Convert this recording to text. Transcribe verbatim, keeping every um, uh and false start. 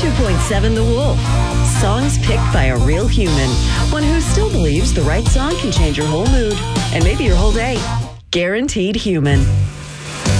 two point seven The Wolf. Songs picked by a real human. One who still believes the right song can change your whole mood and maybe your whole day. Guaranteed human.